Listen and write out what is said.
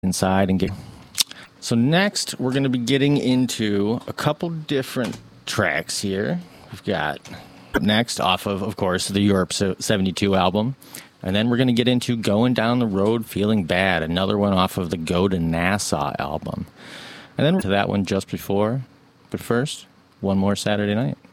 inside and get. So next, we're going to be getting into a couple different tracks here. We've got next off of course, the Europe 72 album. And then we're going to get into Going Down the Road Feeling Bad, another one off of the Go to Nassau album. And then to that one just before. But first, One More Saturday Night.